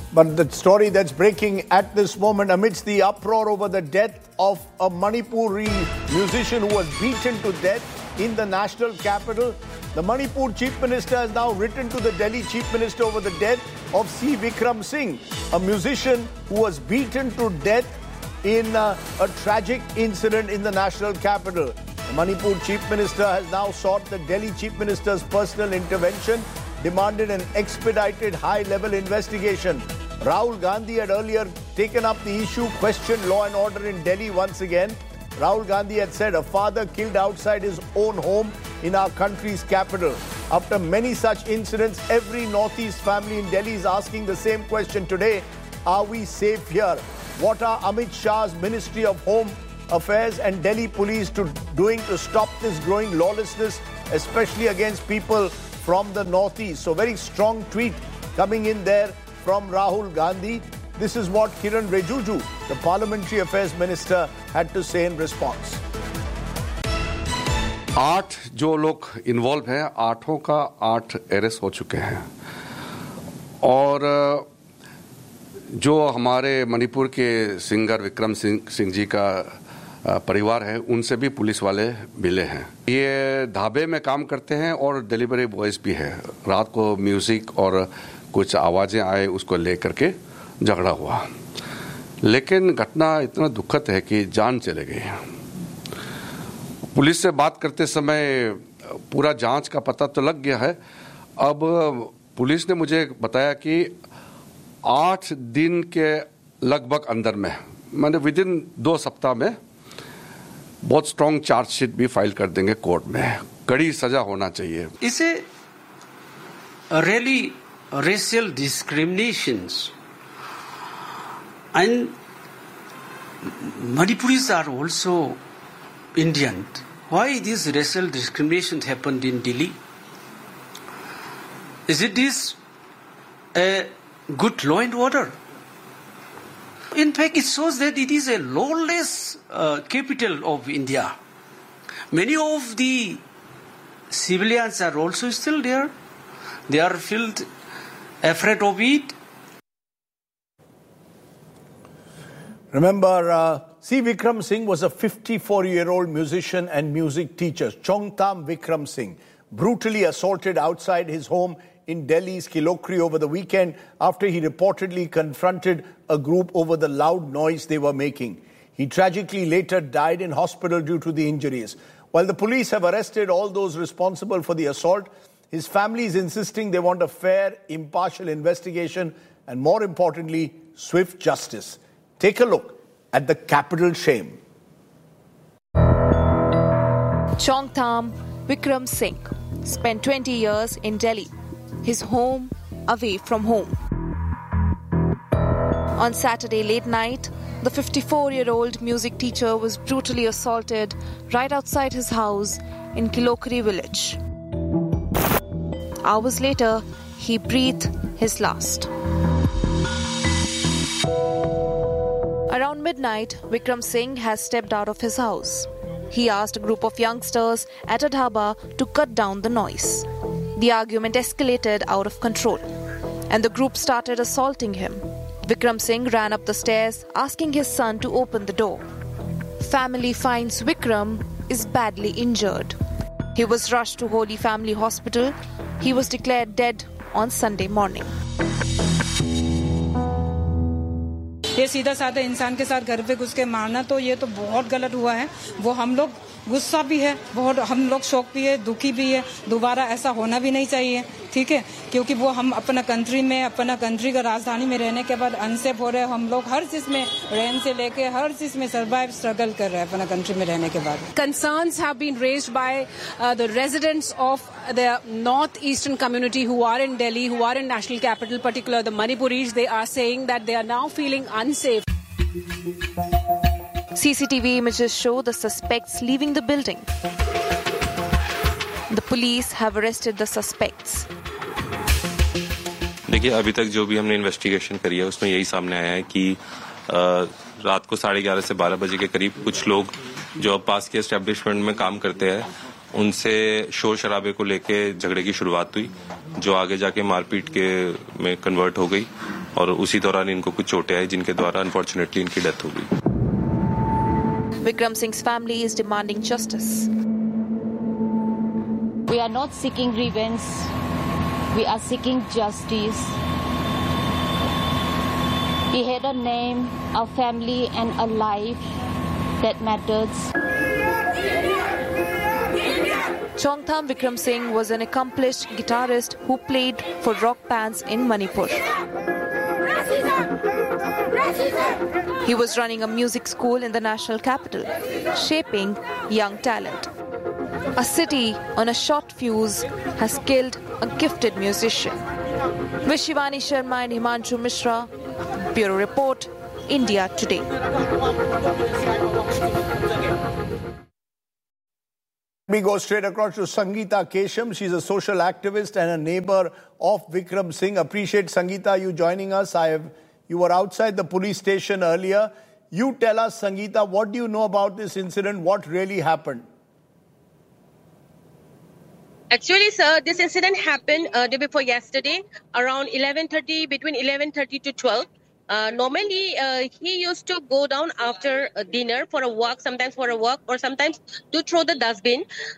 But the story that's breaking at this moment amidst the uproar over the death of a Manipuri musician who was beaten to death in the national capital. The Manipur Chief Minister has now written to the Delhi Chief Minister over the death of C. Vikram Singh, a musician who was beaten to death in a tragic incident in the national capital. The Manipur Chief Minister has now sought the Delhi Chief Minister's personal intervention, demanded an expedited high-level investigation. Rahul Gandhi had earlier taken up the issue, questioned law and order in Delhi once again. Rahul Gandhi had said a father killed outside his own home in our country's capital. After many such incidents, every Northeast family in Delhi is asking the same question today. Are we safe here? What are Amit Shah's Ministry of Home Affairs and Delhi Police doing to stop this growing lawlessness, especially against people from the Northeast? So very strong tweet coming in there from Rahul Gandhi. This is what Kiran Rijiju, the Parliamentary Affairs Minister, had to say in response. 8 जो लोग involve हैं, 8 का 8 arrest हो चुके हैं और जो हमारे मणिपुर के सिंगर विक्रम सिंह जी का परिवार है उनसे भी पुलिस वाले मिले हैं। ये ढाबे में काम करते हैं और डिलीवरी बॉयज भी है। रात को म्यूजिक और कुछ आवाजें आए उसको लेकर के झगड़ा हुआ, लेकिन घटना इतना दुखद है कि जान चले गई। पुलिस से बात करते समय पूरा जांच का पता तो लग गया है। अब पुलिस ने मुझे बताया कि 8 दिन के लगभग अंदर में, मैंने विद इन 2 सप्ताह में बहुत स्ट्रॉन्ग चार्जशीट भी फाइल कर देंगे कोर्ट में। कड़ी सजा होना चाहिए। इसे really racial discriminations, and Manipuris are also Indian. Why these racial discriminations happened in Delhi? Is it this a good law and order? In fact, it shows that it is a lawless capital of India. Many of the civilians are also still there. They are filled afraid of it. Remember, C. Vikram Singh was a 54-year-old musician and music teacher. Chongtam Vikram Singh, brutally assaulted outside his home in Delhi's Kilokri over the weekend after he reportedly confronted a group over the loud noise they were making. He tragically later died in hospital due to the injuries. While the police have arrested all those responsible for the assault, his family is insisting they want a fair, impartial investigation and, more importantly, swift justice. Take a look at the capital shame. Chongtam Vikram Singh spent 20 years in Delhi, his home away from home. On Saturday late night, the 54-year-old music teacher was brutally assaulted right outside his house in Kilokri village. Hours later, he breathed his last. Around midnight, Vikram Singh has stepped out of his house. He asked a group of youngsters at a dhaba to cut down the noise. The argument escalated out of control, and the group started assaulting him. Vikram Singh ran up the stairs, asking his son to open the door. Family finds Vikram is badly injured. He was rushed to Holy Family Hospital. He was declared dead on Sunday morning. ये सीधा साधा इंसान के साथ घर पे घुस के मारना, तो ये तो बहुत गलत हुआ है। वो हम लोग गुस्सा भी है, बहुत हम लोग शौक भी है, दुखी भी है। दोबारा ऐसा होना भी नहीं चाहिए, ठीक है, क्योंकि वो हम अपना कंट्री में, अपना कंट्री का राजधानी में रहने के बाद अनसेफ हो रहे हैं। हम लोग हर चीज में, रहने से लेके हर चीज में सर्वाइव स्ट्रगल कर रहे हैं अपना कंट्री में रहने के बाद। Concerns have been raised by the residents of the northeastern community who are in Delhi, who are in national capital, particularly the Manipuris. They are saying that they are now feeling unsafe. CCTV images show the suspects leaving the building. The police have arrested the suspects. देखिए, अभी तक जो भी हमने investigation करी है उसमें यही सामने आया है कि रात को 11:30 से 12 बजे के करीब कुछ लोग जो पास के एस्टेब्लिशमेंट में काम करते हैं उनसे शोर शराबे को लेके झगड़े की शुरुआत हुई, जो आगे जाके मारपीट के में कन्वर्ट हो गई और उसी दौरान इनको कुछ चोटें आई जिनके द्वारा अनफॉर्चुनेटली इनकी डेथ हो गई। Vikram Singh's family is demanding justice. We are not seeking revenge. We are seeking justice. He had a name, a family, and a life that matters. Chongtham Vikram Singh was an accomplished guitarist who played for rock bands in Manipur. He was running a music school in the national capital, shaping young talent. A city on a short fuse has killed a gifted musician. With Shivani Sharma and Himanshu Mishra, Bureau Report, India Today. We go straight across to Sangeeta Kesham. She's a social activist and a neighbor of Vikram Singh. Appreciate, Sangeeta, you joining us. You were outside the police station earlier. You tell us, Sangeeta, what do you know about this incident? What really happened? Actually, sir, this incident happened day before yesterday, around 11:30, between 11:30 to 12. Normally, he used to go down after dinner for a walk, sometimes for a walk, or sometimes to throw the dustbin.